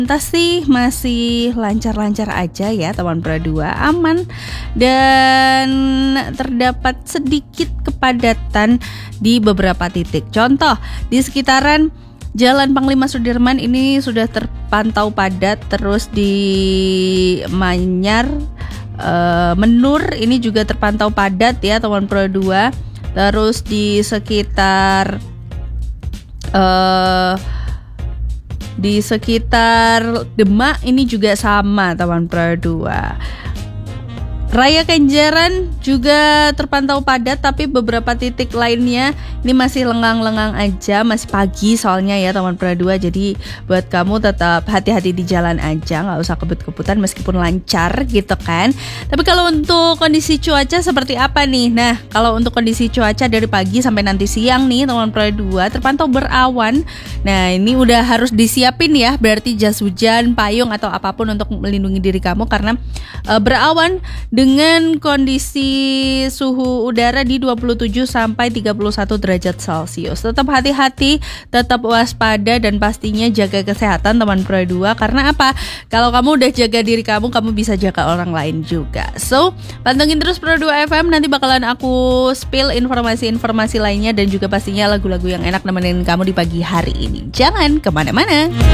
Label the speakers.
Speaker 1: sih masih lancar-lancar aja ya teman Pro 2, aman dan terdapat sedikit kepadatan di beberapa titik. Contoh di sekitaran Jalan Panglima Sudirman ini sudah terpantau padat, terus di Manyar Menur ini juga terpantau padat ya teman Pro 2. Terus di sekitar Demak ini juga sama teman Pro 2. Raya Kenjeran juga terpantau padat, tapi beberapa titik lainnya ini masih lengang-lengang aja, masih pagi soalnya ya teman Pro 2. Jadi buat kamu tetap hati-hati di jalan aja, nggak usah kebut-kebutan meskipun lancar gitu kan. Tapi kalau untuk kondisi cuaca seperti apa nih? Nah, kalau untuk kondisi cuaca dari pagi sampai nanti siang nih teman Pro 2 terpantau berawan. Nah, ini udah harus disiapin ya, berarti jas hujan, payung atau apapun untuk melindungi diri kamu karena berawan dengan kondisi suhu udara di 27 sampai 31 derajat Celcius. Tetap hati-hati, tetap waspada dan pastinya jaga kesehatan teman Pro 2 karena apa? Kalau kamu udah jaga diri kamu bisa jaga orang lain juga. So, pantengin terus Pro 2 FM, nanti bakalan aku spill informasi-informasi lainnya dan juga pastinya lagu-lagu yang enak nemenin kamu di pagi hari ini. Jangan kemana-mana.